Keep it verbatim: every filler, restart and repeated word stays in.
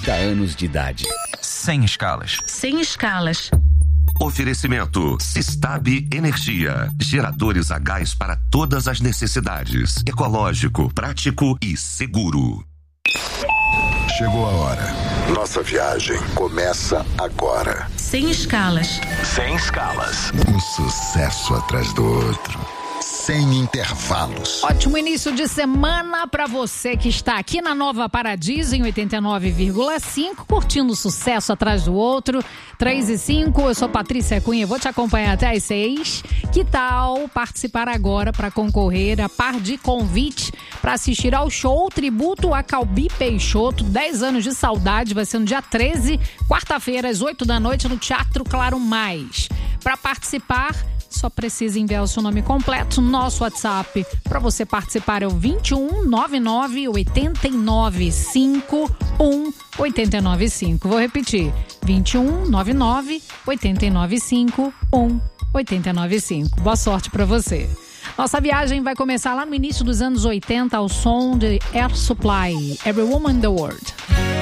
trinta anos de idade. Sem escalas. Sem escalas. Oferecimento Sistab Energia. Geradores a gás para todas as necessidades. Ecológico, prático e seguro. Chegou a hora. Nossa viagem começa agora. Sem escalas. Sem escalas. Um sucesso atrás do outro. Sem intervalos. Ótimo início de semana para você que está aqui na Nova Paradiso em oitenta e nove vírgula cinco, curtindo sucesso atrás do outro. três e cinco, eu sou Patrícia Cunha, vou te acompanhar até às seis. Que tal participar agora para concorrer a par de convite para assistir ao show Tributo a Calbi Peixoto, dez anos de saudade, vai ser no dia treze, quarta-feira, às oito da noite, no Teatro Claro Mais. Para participar, só precisa enviar o seu nome completo. Nosso WhatsApp para você participar é o vinte e um, nove nove, oito nove cinco, um oito nove cinco. Vou repetir, vinte e um, nove nove, oito nove cinco, um oito nove cinco. Boa sorte para você. Nossa viagem vai começar lá no início dos anos oitenta ao som de Air Supply, Every Woman in the World.